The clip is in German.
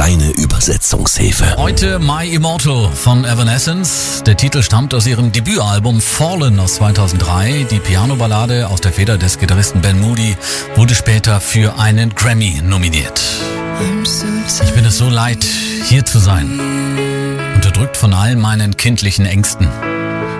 deine Übersetzungshilfe. Heute My Immortal von Evanescence. Der Titel stammt aus ihrem Debütalbum Fallen aus 2003. Die Piano-Ballade aus der Feder des Gitarristen Ben Moody wurde später für einen Grammy nominiert. Ich bin es so leid, hier zu sein. Unterdrückt von all meinen kindlichen Ängsten.